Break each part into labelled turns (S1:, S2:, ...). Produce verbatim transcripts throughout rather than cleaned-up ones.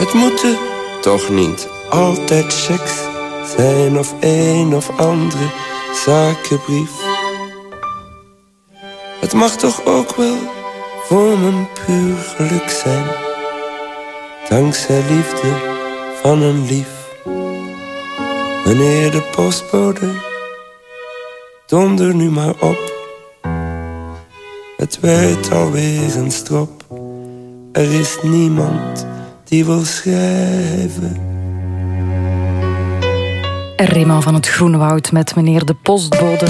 S1: Het moeten toch niet altijd checks zijn of een of andere zakenbrief. Het mag toch ook wel voor mijn puur geluk zijn, dankzij liefde van een lief. Meneer de postbode, donder nu maar op. Het werd alweer een strop. Er is niemand die wil schrijven.
S2: Raymond van het Groenewoud met meneer de postbode.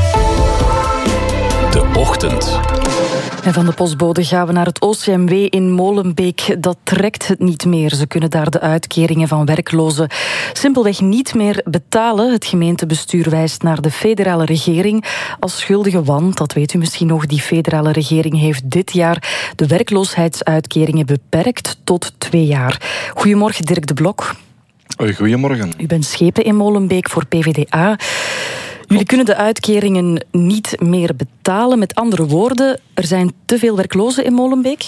S3: De ochtend.
S2: En van de postbode gaan we naar het O C M W in Molenbeek. Dat trekt het niet meer. Ze kunnen daar de uitkeringen van werklozen simpelweg niet meer betalen. Het gemeentebestuur wijst naar de federale regering als schuldige, want, dat weet u misschien nog, die federale regering heeft dit jaar de werkloosheidsuitkeringen beperkt tot twee jaar. Goedemorgen, Dirk de Blok.
S4: Goedemorgen.
S2: U bent schepen in Molenbeek voor P V D A. Jullie kunnen de uitkeringen niet meer betalen. Met andere woorden, er zijn te veel werklozen in Molenbeek?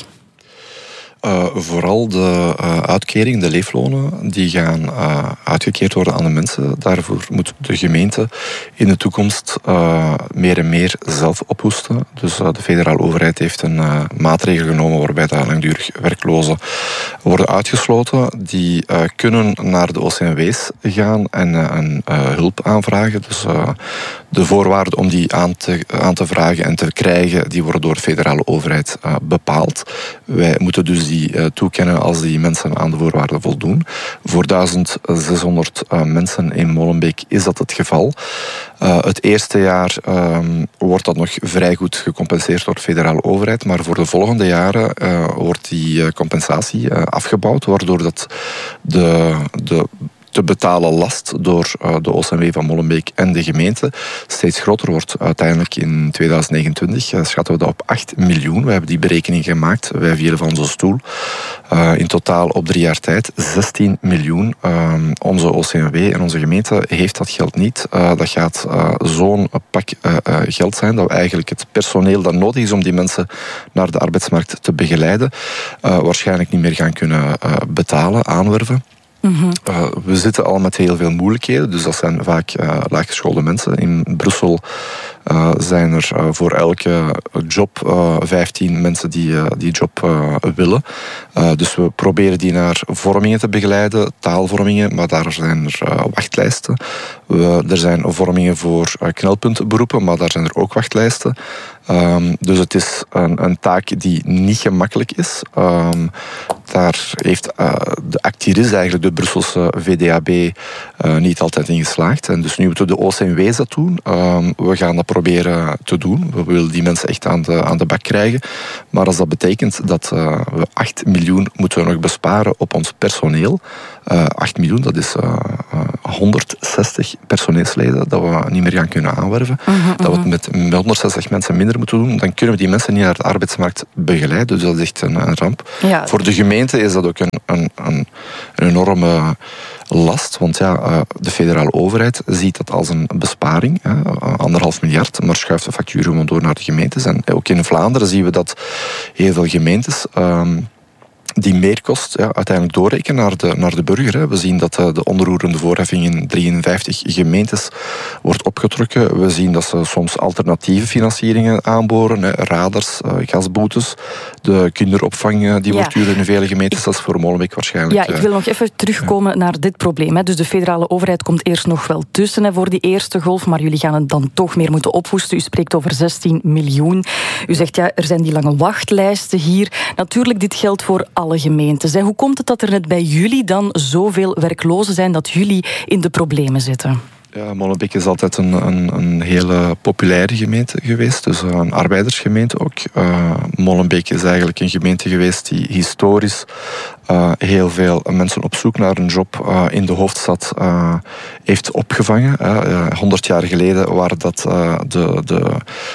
S4: Uh, vooral de uh, uitkering, de leeflonen, die gaan uh, uitgekeerd worden aan de mensen. Daarvoor moet de gemeente in de toekomst uh, meer en meer zelf ophoesten. Dus uh, de federale overheid heeft een uh, maatregel genomen waarbij de langdurig werklozen worden uitgesloten. Die uh, kunnen naar de O C M W's gaan en, uh, en uh, hulp aanvragen. Dus uh, de voorwaarden om die aan te, aan te vragen en te krijgen, die worden door de federale overheid uh, bepaald. Wij moeten dus die uh, toekennen als die mensen aan de voorwaarden voldoen. Voor duizend zeshonderd uh, mensen in Molenbeek is dat het geval. Uh, het eerste jaar uh, wordt dat nog vrij goed gecompenseerd door de federale overheid, maar voor de volgende jaren uh, wordt die uh, compensatie uh, afgebouwd, waardoor dat de... de te betalen last door uh, de O C M W van Molenbeek en de gemeente steeds groter wordt. Uiteindelijk in tweeduizend negenentwintig uh, schatten we dat op acht miljoen. We hebben die berekening gemaakt. Wij vielen van onze stoel. Uh, in totaal op drie jaar tijd zestien miljoen. Uh, onze O C M W en onze gemeente heeft dat geld niet. Uh, dat gaat uh, zo'n pak uh, uh, geld zijn dat we eigenlijk het personeel dat nodig is om die mensen naar de arbeidsmarkt te begeleiden uh, waarschijnlijk niet meer gaan kunnen uh, betalen, aanwerven. Mm-hmm. Uh, we zitten al met heel veel moeilijkheden, dus dat zijn vaak uh, laaggeschoolde mensen. In Brussel uh, zijn er uh, voor elke job uh, vijftien mensen die uh, die job uh, willen. Uh, dus we proberen die naar vormingen te begeleiden, taalvormingen, maar daar zijn er uh, wachtlijsten. We, er zijn vormingen voor uh, knelpuntberoepen, maar daar zijn er ook wachtlijsten. Um, dus het is een, een taak die niet gemakkelijk is. Um, daar heeft uh, de activist, eigenlijk de Brusselse V D A B, uh, niet altijd in geslaagd. En dus nu moeten de O C M W's dat doen. Um, we gaan dat proberen te doen. We willen die mensen echt aan de, aan de bak krijgen. Maar als dat betekent dat uh, we acht miljoen moeten we nog besparen op ons personeel. Uh, acht miljoen, dat is uh, uh, honderdzestig personeelsleden dat we niet meer gaan kunnen aanwerven. Uh-huh, uh-huh. Dat we het met, met honderdzestig mensen minder moeten doen, dan kunnen we die mensen niet naar de arbeidsmarkt begeleiden. Dus dat is echt een, een ramp. Ja. Voor de gemeente is dat ook een, een, een, een enorme last, want ja, uh, de federale overheid ziet dat als een besparing, hè, anderhalf miljard, maar schuift de factuur gewoon door naar de gemeentes. En ook in Vlaanderen zien we dat heel veel gemeentes Um, die meerkost ja, uiteindelijk doorrekenen naar de, naar de burger. Hè. We zien dat uh, de onroerende voorheffing in drieënvijftig gemeentes wordt opgetrokken. We zien dat ze soms alternatieve financieringen aanboren. Hè. Radars, uh, gasboetes. De kinderopvang uh, die ja. wordt duurder in vele gemeentes. Dat is voor Molenbeek waarschijnlijk.
S2: Ja, ik wil nog even terugkomen ja. naar dit probleem. Hè. Dus de federale overheid komt eerst nog wel tussen hè, voor die eerste golf, maar jullie gaan het dan toch meer moeten ophoesten. U spreekt over zestien miljoen. U zegt ja, er zijn die lange wachtlijsten hier. Natuurlijk, dit geldt voor alle gemeentes. Hoe komt het dat er net bij jullie dan zoveel werklozen zijn dat jullie in de problemen zitten?
S4: Ja, Molenbeek is altijd een, een, een hele populaire gemeente geweest, dus een arbeidersgemeente ook. Uh, Molenbeek is eigenlijk een gemeente geweest die historisch uh, heel veel mensen op zoek naar een job uh, in de hoofdstad uh, heeft opgevangen. Honderd uh, jaar geleden waren dat uh, de, de,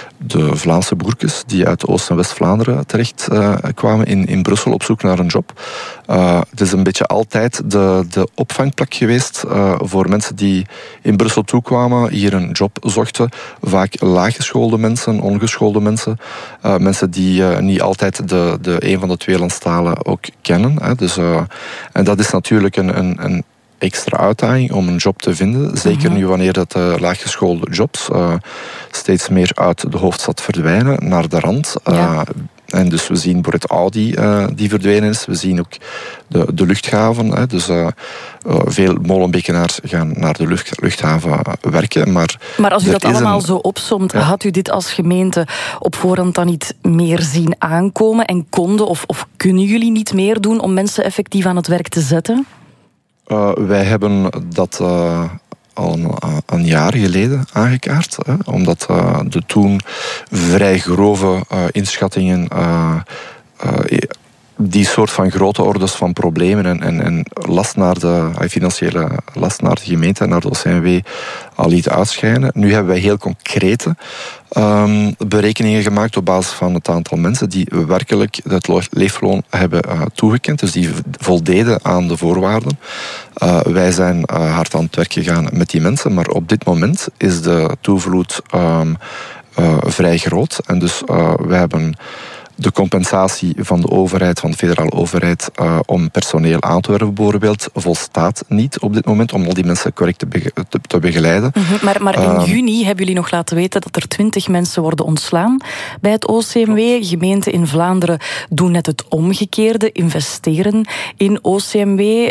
S4: de Vlaamse boerkes die uit Oost- en West-Vlaanderen terecht uh, kwamen in, in Brussel op zoek naar een job. Uh, het is een beetje altijd de, de opvangplek geweest uh, voor mensen die in Brussel toekwamen, hier een job zochten. Vaak laaggeschoolde mensen, ongeschoolde mensen. Uh, mensen die uh, niet altijd de, de een van de twee landstalen ook kennen. Hè. Dus, uh, en dat is natuurlijk een, een, een extra uitdaging om een job te vinden. Zeker mm-hmm. nu wanneer dat uh, laaggeschoolde jobs uh, steeds meer uit de hoofdstad verdwijnen naar de rand. Uh, ja. En dus we zien bijvoorbeeld Audi uh, die verdwenen is. We zien ook de, de luchthaven. Hè. Dus uh, uh, veel Molenbeekenaars gaan naar de lucht, luchthaven werken. Maar,
S2: maar als u dat allemaal een... zo opsomt, ja. had u dit als gemeente op voorhand dan niet meer zien aankomen? En konden of, of kunnen jullie niet meer doen om mensen effectief aan het werk te zetten?
S4: Uh, wij hebben dat uh, al een, uh, een jaar geleden aangekaart. Hè, omdat uh, de toen vrij grove uh, inschattingen... Uh, uh, die soort van grote orders van problemen en, en, en last naar de uh, financiële last naar de gemeente en naar de O C M W al liet uitschijnen. Nu hebben wij heel concrete um, berekeningen gemaakt op basis van het aantal mensen die werkelijk het leefloon hebben uh, toegekend. Dus die voldeden aan de voorwaarden. Uh, wij zijn uh, hard aan het werk gegaan met die mensen, maar op dit moment is de toevloed um, uh, vrij groot. En dus uh, wij hebben de compensatie van de overheid, van de federale overheid, uh, om personeel aan te werven bijvoorbeeld, volstaat niet op dit moment om al die mensen correct te, be- te, te begeleiden.
S2: Mm-hmm, maar, maar in uh, juni hebben jullie nog laten weten dat er twintig mensen worden ontslaan bij het O C M W. Gemeenten in Vlaanderen doen net het omgekeerde, investeren in O C M W.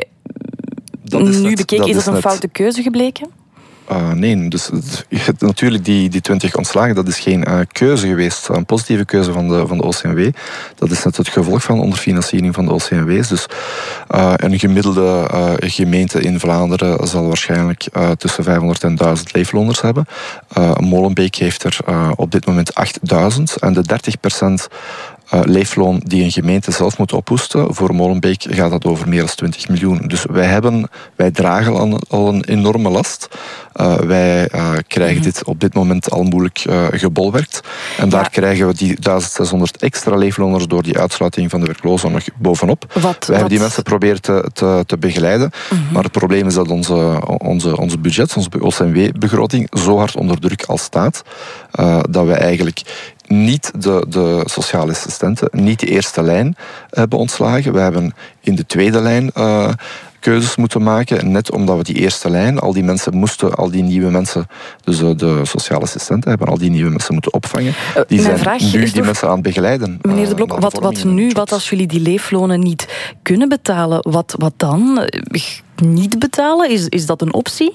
S2: Dat is nu net, bekeken, dat is dat een net. foute keuze gebleken?
S4: Uh, nee, dus natuurlijk die, die twintig ontslagen, dat is geen uh, keuze geweest, een positieve keuze van de, van de O C M W. Dat is net het gevolg van onderfinanciering van de O C M W's. Dus uh, een gemiddelde uh, gemeente in Vlaanderen zal waarschijnlijk uh, tussen vijfhonderd en duizend leefloners hebben. Uh, Molenbeek heeft er uh, op dit moment achtduizend en de dertig procent Uh, leefloon die een gemeente zelf moet ophoesten. Voor Molenbeek gaat dat over meer dan twintig miljoen. Dus wij, hebben, wij dragen al, al een enorme last. Uh, wij uh, krijgen mm-hmm. dit op dit moment al moeilijk uh, gebolwerkt. En daar ja. krijgen we die duizend zeshonderd extra leefloners door die uitsluiting van de werklozen nog bovenop. Wat, wij wat? hebben die mensen proberen te, te, te begeleiden. Mm-hmm. Maar het probleem is dat onze, onze, onze budget, onze O C M W-begroting zo hard onder druk al staat, uh, dat we eigenlijk niet de, de sociale assistenten, niet de eerste lijn hebben ontslagen. We hebben in de tweede lijn uh, keuzes moeten maken, net omdat we die eerste lijn, al die mensen moesten, al die nieuwe mensen, dus de, de sociale assistenten hebben al die nieuwe mensen moeten opvangen. Die uh, zijn nu die toch, mensen aan het begeleiden.
S2: Meneer De Blok, uh, wat, wat nu, wat als jullie die leeflonen niet kunnen betalen, wat, wat dan? Niet betalen, is, is dat een optie?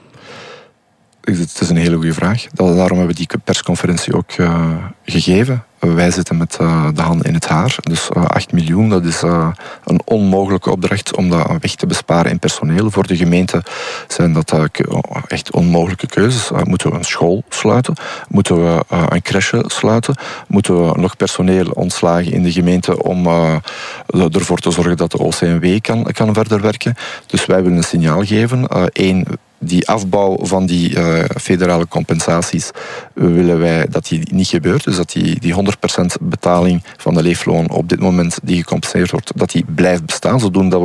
S4: Het is een hele goede vraag. Daarom hebben we die persconferentie ook uh, gegeven. Wij zitten met uh, de hand in het haar. Dus uh, acht miljoen, dat is uh, een onmogelijke opdracht om dat weg te besparen in personeel. Voor de gemeente zijn dat uh, echt onmogelijke keuzes. Uh, moeten we een school sluiten? Moeten we uh, een crèche sluiten? Moeten we nog personeel ontslagen in de gemeente om uh, ervoor te zorgen dat de O C M W kan, kan verder werken? Dus wij willen een signaal geven. Eén, uh, die afbouw van die uh, federale compensaties willen wij dat die niet gebeurt. Dus dat die, die honderd procent betaling van de leefloon op dit moment die gecompenseerd wordt, dat die blijft bestaan. Zodoende dat we